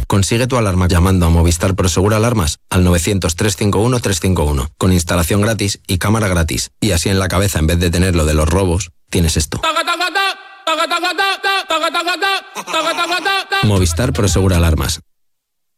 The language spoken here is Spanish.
Consigue tu alarma llamando a Movistar Prosegur Alarmas al 900-351-351, con instalación gratis y cámara gratis. Y así en la cabeza, en vez de tener lo de los robos, tienes esto. Movistar Prosegur Alarmas.